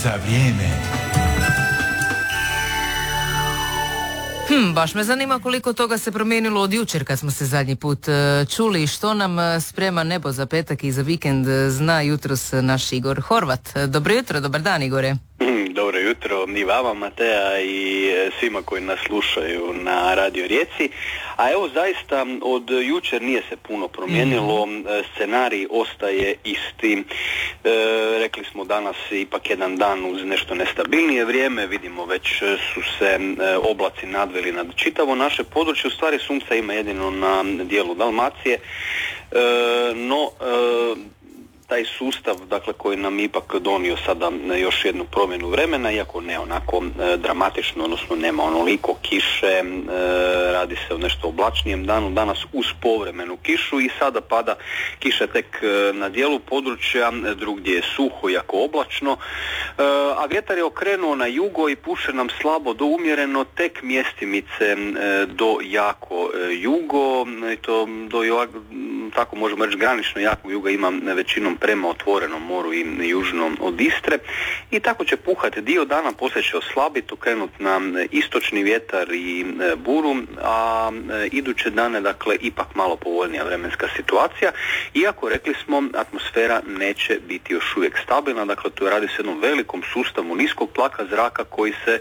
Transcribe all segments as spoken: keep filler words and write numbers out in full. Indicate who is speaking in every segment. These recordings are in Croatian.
Speaker 1: za vrijeme.
Speaker 2: Hm, baš me zanima koliko toga se promijenilo od jučer kad smo se zadnji put uh, čuli i što nam uh, sprema nebo za petak i za vikend, uh, zna jutros naš Igor Horvat. Dobro jutro, dobar dan Igore.
Speaker 3: Dobro jutro i vama Mateja i svima koji nas slušaju na Radio Rijeci. A evo zaista od jučer nije se puno promijenilo, mm. scenarij ostaje isti. E, rekli smo danas ipak jedan dan uz nešto nestabilnije vrijeme, vidimo već su se e, oblaci nadveli nad čitavo naše područje, u stvari sunca ima jedino na dijelu Dalmacije, e, no e, taj sustav, dakle, koji nam ipak donio sada još jednu promjenu vremena, iako ne onako e, dramatično, odnosno nema onoliko kiše, e, radi se o nešto oblačnijem danu, danas uz povremenu kišu i sada pada kiša tek e, na dijelu područja, drugdje je suho, jako oblačno, e, a vjetar je okrenuo na jugo i puše nam slabo do umjereno, tek mjestimice e, do jako e, jugo, i to do tako možemo reći granično jakog juga ima većinom prema otvorenom moru i južno od Istre i tako će puhati dio dana, poslije će oslabiti, okrenut na istočni vjetar i buru, a iduće dane dakle ipak malo povoljnija vremenska situacija, iako rekli smo atmosfera neće biti još uvijek stabilna, dakle tu radi se o jednom velikom sustavu niskog tlaka zraka koji se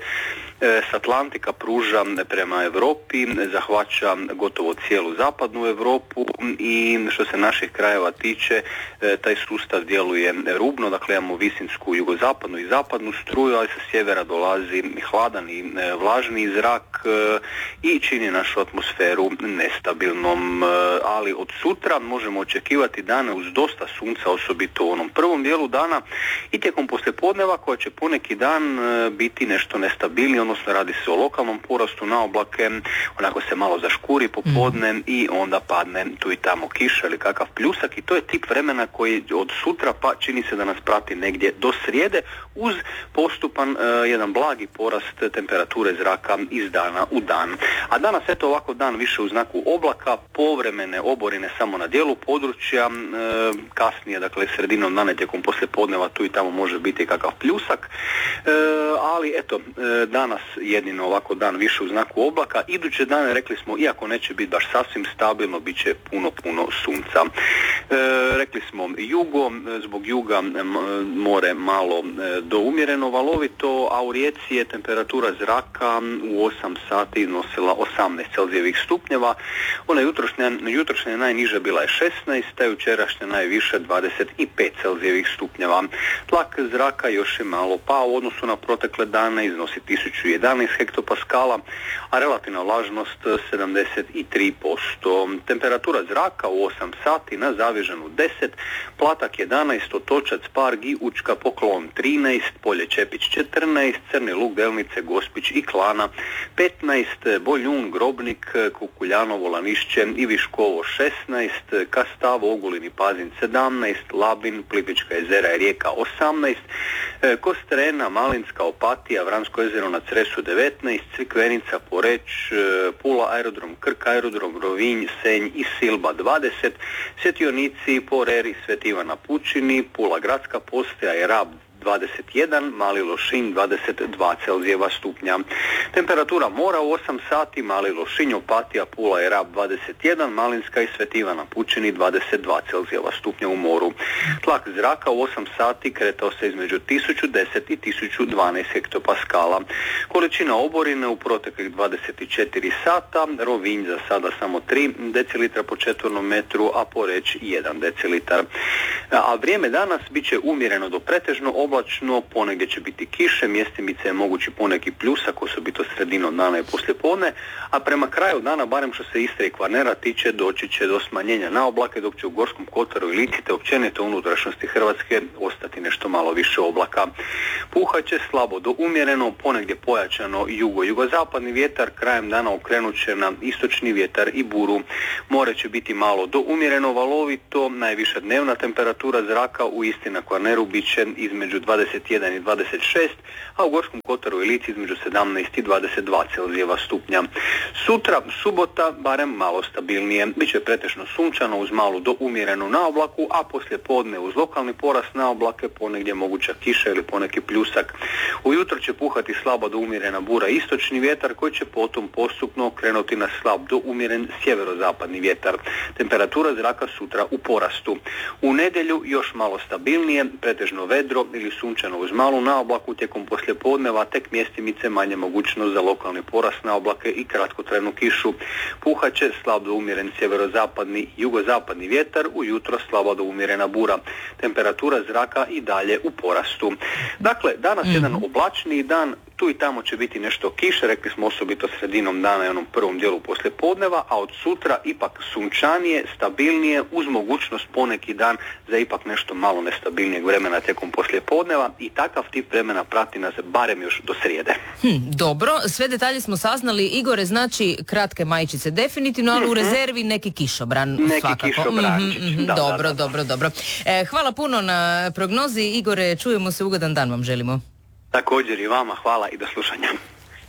Speaker 3: s Atlantika pruža prema Europi, zahvaća gotovo cijelu zapadnu Europu i što se naših krajeva tiče, taj sustav djeluje rubno, dakle imamo visinsku jugozapadnu i zapadnu struju, ali sa sjevera dolazi hladan i vlažni zrak i čini našu atmosferu nestabilnom, ali od sutra možemo očekivati dane uz dosta sunca, osobito u onom prvom dijelu dana i tijekom poslijepodneva koja će poneki dan biti nešto nestabilnije, odnosno radi se o lokalnom porastu na oblake, onako se malo zaškuri popodne mm. i onda padne tu i tamo kiša ili kakav pljusak i to je tip vremena koji od sutra pa čini se da nas prati negdje do srijede uz postupan uh, jedan blagi porast temperature zraka iz dana u dan. A danas eto ovako dan više u znaku oblaka, povremene oborine samo na dijelu područja, uh, kasnije dakle sredinom dana tijekom poslijepodneva tu i tamo može biti kakav pljusak, uh, ali eto uh, danas jedino ovako dan više u znaku oblaka, iduće dane rekli smo iako neće biti baš sasvim stabilno, bit će puno puno sunca. E, rekli smo jugo, zbog juga more malo do umjereno valovito, a u Rijeci je temperatura zraka u osam sati iznosila osamnaest Celzijevih stupnjeva, ona jutrošnja, jutrošnja najniža bila je šesnaest, a jučerašnja najviša dvadeset pet Celzijevih stupnjeva. Tlak zraka još je malo pao u odnosu na protekle dane, iznosi tisuću jedanaest hektopaskala, a relativna vlažnost sedamdeset tri posto. Temperatura zraka u osam sati na Zavižanu deset, Platak jedanaest, Otočac, Parg i Učka, Poklon trinaest, Polje Čepić četrnaest, Crni Lug, Delnice, Gospić i Klana petnaest, Boljun, Grobnik, Kukuljanovo, Lanišće i Viškovo šesnaest, Kastavo, Ogulin i Pazin sedamnaest, Labin, Plivička jezera i Rijeka osamnaest, Kostrena, Malinska, Opatija, Vransko jezero na Cresu devetnaest, Crikvenica, Poreć, Pula, aerodrom Krk, aerodrom Rovinj, Senj i Silba dvadeset, Svjetionici, Poreri, Sveti Ivan na Pučini, Pula gradska postaja i Rab dvadeset jedan, Mali Lošinj dvadeset dva Celzijeva stupnja. Temperatura mora u osam sati, Mali Lošinj, Opatija, Pula i Rab dvadeset jedan, Malinska i Sveti Ivan na Pučini dvadeset dva Celzijeva stupnja u moru. Tlak zraka u osam sati kretao se između tisuću deset i tisuću dvanaest hektopaskala. Količina oborine u proteklih dvadeset četiri sata, Rovinj za sada samo tri decilitra po četvornom metru, a Poreć jedan decilitar. A vrijeme danas bit će umjereno do pretežno oblačno, ponegdje će biti kiše, mjestimice je mogući poneki pljusak, osobito sredinom dana i poslijepodne, a prema kraju dana, barem što se Istre i Kvarnera tiče, doći će do smanjenja na oblake, dok će u Gorskom kotaru i Lici te općenito u unutrašnjosti Hrvatske ostati nešto malo više oblaka. Puhat će slabo do umjereno, ponegdje pojačano jugo-jugozapadni vjetar, krajem dana okrenut će na istočni vjetar i buru. More će biti malo do umjereno valovito, najviša dnevna temperatura zraka u Istri na Kvarneru bit će između dvadeset jedan i dvadeset šest, a u Gorskom kotaru i Lici između sedamnaest i dvadeset dva Celzijeva stupnja. Sutra, subota, barem malo stabilnije. Biće pretežno sunčano uz malu do umjerenu naoblaku, a poslije podne uz lokalni porast naoblake, ponegdje moguća kiša ili poneki pljusak. Ujutro će puhati slabo do umjerena bura istočni vjetar koji će potom postupno krenuti na slab do umjeren sjeverozapadni vjetar. Temperatura zraka sutra u porastu. U nedjelju još malo stabilnije, pretežno vedro ili sunčano uz malu naoblaku tijekom poslijepodneva, tek mjestimice manje mogućnost za lokalni porast naoblake i kratkotrajnu kišu. Puhat će slab do umjeren sjeverozapadni i jugozapadni vjetar, ujutro slabo do umjerena bura. Temperatura zraka i dalje u porastu. Dakle, danas mm-hmm. jedan oblačniji dan, tu i tamo će biti nešto kiše, rekli smo osobito sredinom dana i onom prvom dijelu poslijepodneva, a od sutra ipak sunčanije, stabilnije, uz mogućnost poneki dan za ipak nešto malo nestabilnijeg vremena tijekom poslijepodneva i takav tip vremena prati nas barem još do srijede.
Speaker 2: Hm, dobro, sve detalje smo saznali. Igore, znači kratke majičice definitivno, ali mm-hmm. u rezervi neki kišobran
Speaker 3: neki
Speaker 2: svakako.
Speaker 3: kišobrančić.
Speaker 2: Mm-hmm,
Speaker 3: da,
Speaker 2: dobro,
Speaker 3: da, da.
Speaker 2: dobro, dobro. E, hvala puno na prognozi. Igore, čujemo se, ugodan dan vam želimo.
Speaker 3: Također i vama hvala i do slušanja.